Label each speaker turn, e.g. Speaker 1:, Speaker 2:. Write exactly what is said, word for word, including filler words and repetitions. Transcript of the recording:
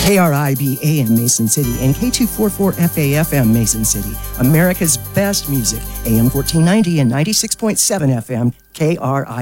Speaker 1: K R I B A M Mason City and K two forty-four F A F M Mason City. America's best music, A M fourteen ninety and ninety-six point seven F M, K R I B A M.